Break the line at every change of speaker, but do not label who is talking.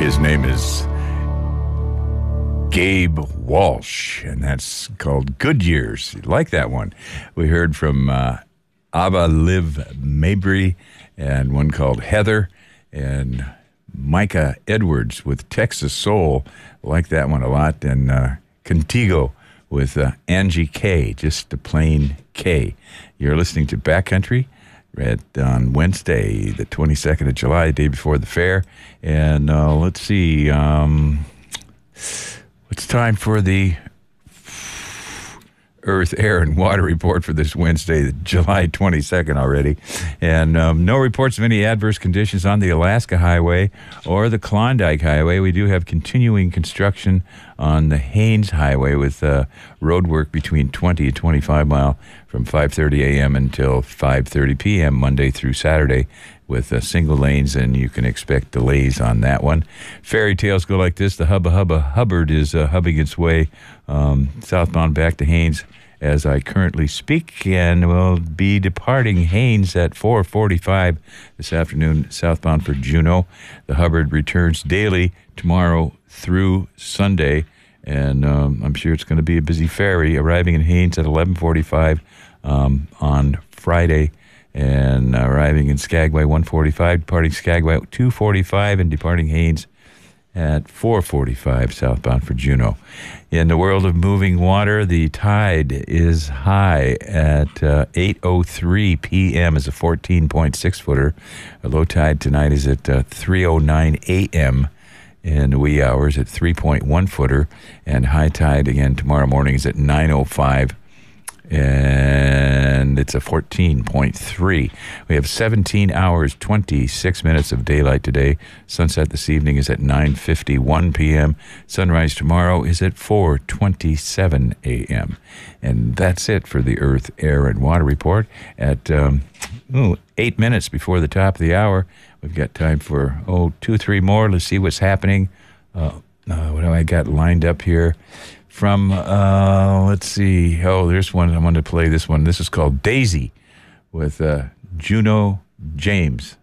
His name is Gabe Walsh, and that's called Good Years. You like that one? We heard from Abba Liv Mabry and one called Heather, and Micah Edwards with Texas Soul. Like that one a lot. And Contigo with Angie K, just a plain K. You're listening to Backcountry on Wednesday, the 22nd of July, day before the fair. And let's see, it's time for the Earth, Air, and Water Report for this Wednesday, July 22nd already. And no reports of any adverse conditions on the Alaska Highway or the Klondike Highway. We do have continuing construction on the Haines Highway with road work between 20 and 25 mile from 5:30 a.m. until 5:30 p.m. Monday through Saturday with single lanes, and you can expect delays on that one. Fairy tales go like this. The Hubba Hubba Hubbard is hubbing its way southbound back to Haines as I currently speak, and will be departing Haines at 4:45 this afternoon, southbound for Juneau. The Hubbard returns daily tomorrow through Sunday, and I'm sure it's going to be a busy ferry, arriving in Haines at 11:45 on Friday, and arriving in Skagway 1:45, departing Skagway at 2:45, and departing Haines at 4:45 southbound for Juneau. In the world of moving water, the tide is high at 8:03 p.m. is a 14.6 footer. A low tide tonight is at 3:09 a.m. in the wee hours at 3.1 footer, and high tide again tomorrow morning is at 9:05. And it's a 14.3. We have 17 hours, 26 minutes of daylight today. Sunset this evening is at 9:51 p.m. Sunrise tomorrow is at 4:27 a.m. And that's it for the Earth, Air, and Water Report. At 8 minutes before the top of the hour, we've got time for, 2-3 more. Let's see what's happening. What do I got lined up here? From, let's see. There's one. I wanted to play this one. This is called Daisy with Juno James.